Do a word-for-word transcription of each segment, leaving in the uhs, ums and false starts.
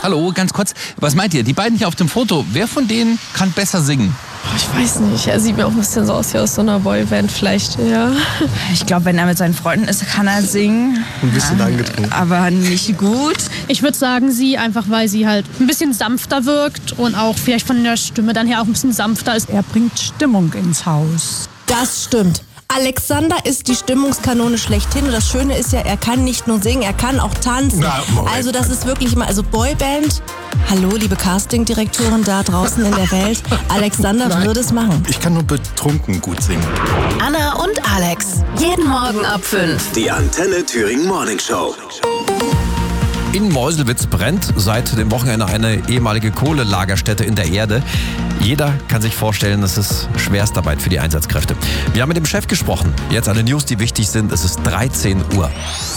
Hallo, ganz kurz, was meint ihr? Die beiden hier auf dem Foto, wer von denen kann besser singen? Ich weiß nicht, er sieht mir auch ein bisschen so aus wie aus so einer Boyband vielleicht, ja. Ich glaube, wenn er mit seinen Freunden ist, kann er singen. Ein bisschen angetrunken. Aber nicht gut. Ich würde sagen, sie, einfach weil sie halt ein bisschen sanfter wirkt und auch vielleicht von der Stimme dann her auch ein bisschen sanfter ist. Er bringt Stimmung ins Haus. Das stimmt. Alexander ist die Stimmungskanone schlechthin. Und das Schöne ist ja, er kann nicht nur singen, er kann auch tanzen. Na, also das ist wirklich mal, also Boyband. Hallo, liebe Castingdirektoren da draußen in der Welt. Alexander würde es machen. Ich kann nur betrunken gut singen. Anna und Alex. Jeden Morgen ab fünf. Die Antenne Thüringen Morning Show. In Meuselwitz brennt seit dem Wochenende eine ehemalige Kohlelagerstätte in der Erde. Jeder kann sich vorstellen, das ist Schwerstarbeit für die Einsatzkräfte. Wir haben mit dem Chef gesprochen. Jetzt alle News, die wichtig sind. Es ist dreizehn Uhr.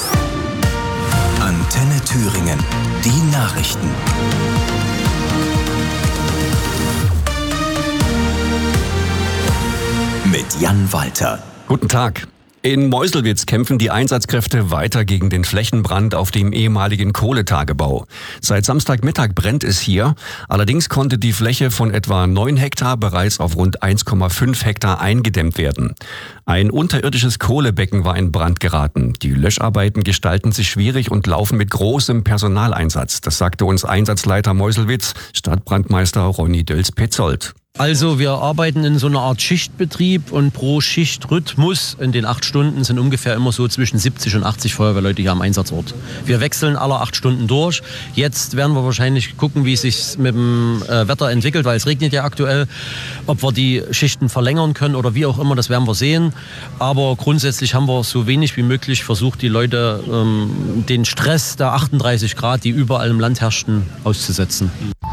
Antenne Thüringen. Die Nachrichten. Mit Jan Walter. Guten Tag. In Meuselwitz kämpfen die Einsatzkräfte weiter gegen den Flächenbrand auf dem ehemaligen Kohletagebau. Seit Samstagmittag brennt es hier. Allerdings konnte die Fläche von etwa neun Hektar bereits auf rund eins Komma fünf Hektar eingedämmt werden. Ein unterirdisches Kohlebecken war in Brand geraten. Die Löscharbeiten gestalten sich schwierig und laufen mit großem Personaleinsatz. Das sagte uns Einsatzleiter Meuselwitz, Stadtbrandmeister Ronny Dölz-Petzold. Also wir arbeiten in so einer Art Schichtbetrieb und pro Schichtrhythmus in den acht Stunden sind ungefähr immer so zwischen siebzig und achtzig Feuerwehrleute hier am Einsatzort. Wir wechseln alle acht Stunden durch. Jetzt werden wir wahrscheinlich gucken, wie es sich mit dem äh, Wetter entwickelt, weil es regnet ja aktuell. Ob wir die Schichten verlängern können oder wie auch immer, das werden wir sehen. Aber grundsätzlich haben wir so wenig wie möglich versucht, die Leute ähm, den Stress der achtunddreißig Grad, die überall im Land herrschten, auszusetzen.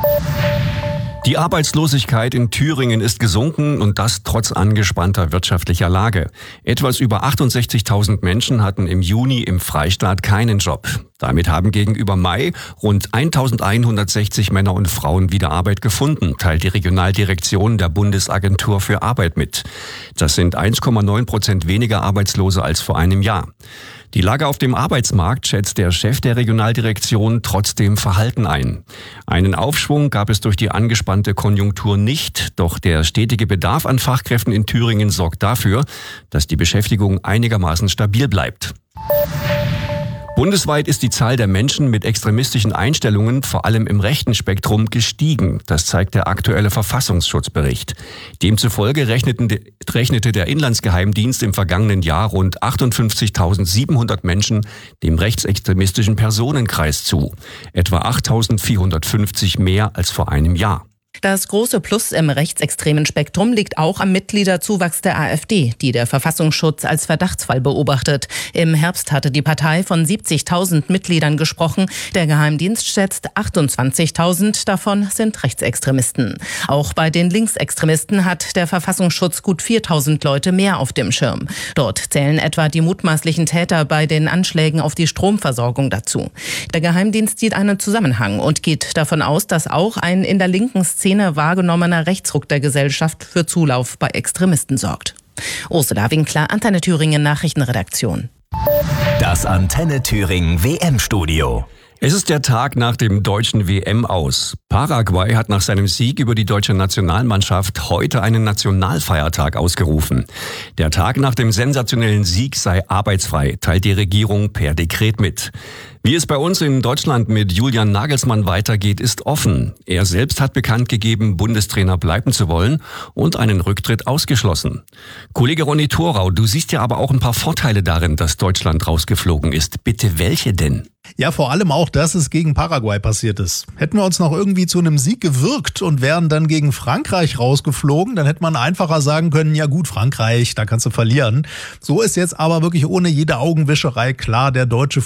Die Arbeitslosigkeit in Thüringen ist gesunken und das trotz angespannter wirtschaftlicher Lage. Etwas über achtundsechzigtausend Menschen hatten im Juni im Freistaat keinen Job. Damit haben gegenüber Mai rund eintausendeinhundertsechzig Männer und Frauen wieder Arbeit gefunden, teilt die Regionaldirektion der Bundesagentur für Arbeit mit. Das sind eins Komma neun Prozent weniger Arbeitslose als vor einem Jahr. Die Lage auf dem Arbeitsmarkt schätzt der Chef der Regionaldirektion trotzdem verhalten ein. Einen Aufschwung gab es durch die angespannte Konjunktur nicht, doch der stetige Bedarf an Fachkräften in Thüringen sorgt dafür, dass die Beschäftigung einigermaßen stabil bleibt. Bundesweit ist die Zahl der Menschen mit extremistischen Einstellungen vor allem im rechten Spektrum gestiegen. Das zeigt der aktuelle Verfassungsschutzbericht. Demzufolge rechneten, rechnete der Inlandsgeheimdienst im vergangenen Jahr rund achtundfünfzigtausendsiebenhundert Menschen dem rechtsextremistischen Personenkreis zu. Etwa achttausendvierhundertfünfzig mehr als vor einem Jahr. Das große Plus im rechtsextremen Spektrum liegt auch am Mitgliederzuwachs der AfD, die der Verfassungsschutz als Verdachtsfall beobachtet. Im Herbst hatte die Partei von siebzigtausend Mitgliedern gesprochen. Der Geheimdienst schätzt achtundzwanzigtausend, davon sind Rechtsextremisten. Auch bei den Linksextremisten hat der Verfassungsschutz gut viertausend Leute mehr auf dem Schirm. Dort zählen etwa die mutmaßlichen Täter bei den Anschlägen auf die Stromversorgung dazu. Der Geheimdienst sieht einen Zusammenhang und geht davon aus, dass auch ein in der linken Szene wahrgenommener Rechtsruck der Gesellschaft für Zulauf bei Extremisten sorgt. Ursula Winkler, Antenne Thüringen Nachrichtenredaktion. Das Antenne Thüringen W M-Studio. Es ist der Tag nach dem deutschen W M-Aus. Paraguay hat nach seinem Sieg über die deutsche Nationalmannschaft heute einen Nationalfeiertag ausgerufen. Der Tag nach dem sensationellen Sieg sei arbeitsfrei, teilt die Regierung per Dekret mit. Wie es bei uns in Deutschland mit Julian Nagelsmann weitergeht, ist offen. Er selbst hat bekannt gegeben, Bundestrainer bleiben zu wollen und einen Rücktritt ausgeschlossen. Kollege Ronny Thorau, du siehst ja aber auch ein paar Vorteile darin, dass Deutschland rausgeflogen ist. Bitte welche denn? Ja, vor allem auch, dass es gegen Paraguay passiert ist. Hätten wir uns noch irgendwie zu einem Sieg gewirkt und wären dann gegen Frankreich rausgeflogen, dann hätte man einfacher sagen können, ja gut, Frankreich, da kannst du verlieren. So ist jetzt aber wirklich ohne jede Augenwischerei klar, der deutsche